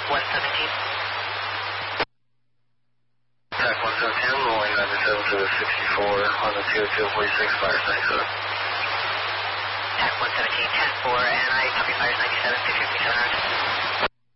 117. TAC 117, rolling 97 to 64 on the 20246, fires 97. TAC 117, 10-4, and I copy fires 97, 657.